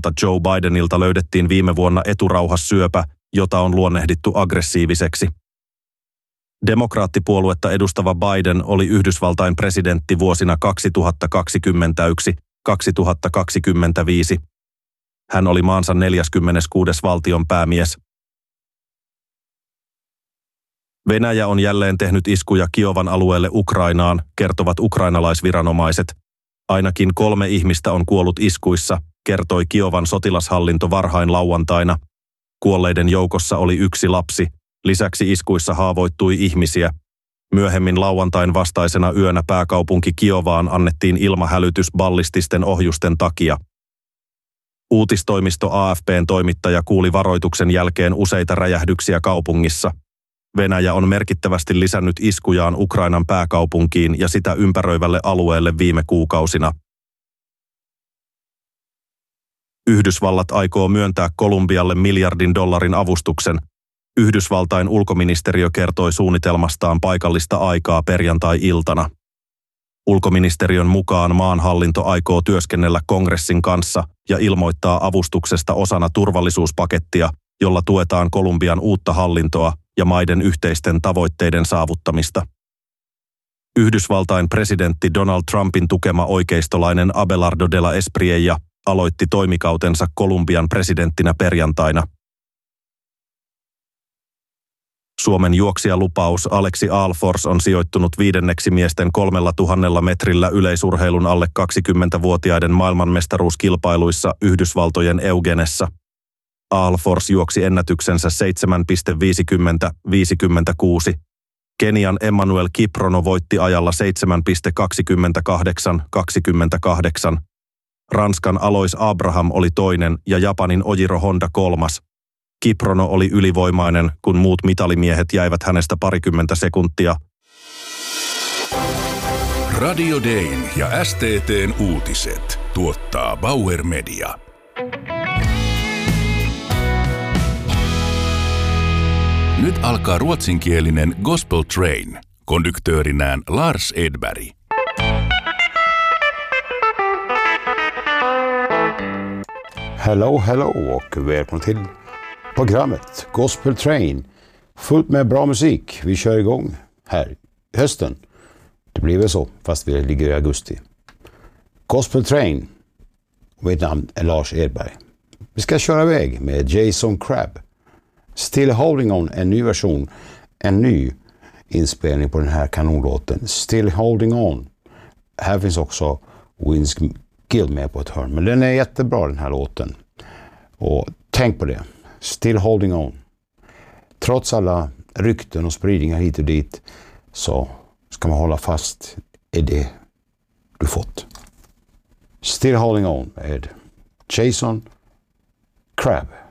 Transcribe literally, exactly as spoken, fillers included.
presidentilta Joe Bidenilta löydettiin viime vuonna eturauhassyöpä, jota on luonnehdittu aggressiiviseksi. Demokraattipuoluetta edustava Biden oli Yhdysvaltain presidentti vuosina kaksituhattakaksikymmentäyksi–kaksituhattakaksikymmentäviisi. Hän oli maansa neljäskymmeneskuudes valtionpäämies. Venäjä on jälleen tehnyt iskuja Kiovan alueelle Ukrainaan, kertovat ukrainalaisviranomaiset. Ainakin kolme ihmistä on kuollut iskuissa, kertoi Kiovan sotilashallinto varhain lauantaina. Kuolleiden joukossa oli yksi lapsi. Lisäksi iskuissa haavoittui ihmisiä. Myöhemmin lauantain vastaisena yönä pääkaupunki Kiovaan annettiin ilmahälytys ballististen ohjusten takia. Uutistoimisto A F P:n toimittaja kuuli varoituksen jälkeen useita räjähdyksiä kaupungissa. Venäjä on merkittävästi lisännyt iskujaan Ukrainan pääkaupunkiin ja sitä ympäröivälle alueelle viime kuukausina. Yhdysvallat aikoo myöntää Kolumbialle miljardin dollarin avustuksen. Yhdysvaltain ulkoministeriö kertoi suunnitelmastaan paikallista aikaa perjantai-iltana. Ulkoministeriön mukaan maanhallinto aikoo työskennellä kongressin kanssa ja ilmoittaa avustuksesta osana turvallisuuspakettia, jolla tuetaan Kolumbian uutta hallintoa ja maiden yhteisten tavoitteiden saavuttamista. Yhdysvaltain presidentti Donald Trumpin tukema oikeistolainen Abelardo de la Espriella aloitti toimikautensa Kolumbian presidenttinä perjantaina. Suomen juoksijalupaus Aleksi Aalfors on sijoittunut viidenneksi miesten kolmella tuhannella metrillä yleisurheilun alle kaksikymmentävuotiaiden maailmanmestaruuskilpailuissa Yhdysvaltojen Eugenessa. Aalfors juoksi ennätyksensä seitsemän viisikymmentä viisikymmentäkuusi. Kenian Emmanuel Kiprono voitti ajalla seitsemän kaksikymmentäkahdeksan kaksikymmentäkahdeksan. Ranskan Alois Abraham oli toinen ja Japanin Ojiro Honda kolmas. Kiprono oli ylivoimainen, kun muut mitalimiehet jäivät hänestä parikymmentä sekuntia. Radio Dayn ja S T T:n uutiset tuottaa Bauer Media. Nyt alkaa ruotsinkielinen Gospel Train. Konduktöörinään Lars Edberg. Hello, hello och välkommen till programmet Gospel Train. Fullt med bra musik. Vi kör igång här i hösten. Det blir väl så, fast vi ligger i augusti. Gospel Train. Mitt namn är Lars Edberg. Vi ska köra iväg med Jason Crabb. Still Holding On, en ny version. En ny inspelning på den här kanonlåten. Still Holding On. Här finns också Vince Gill med på ett hörn. Men den är jättebra, den här låten. Och tänk på det. Still Holding On. Trots alla rykten och spridningar hit och dit så ska man hålla fast i det du fått. Still Holding On med Jason Crabb.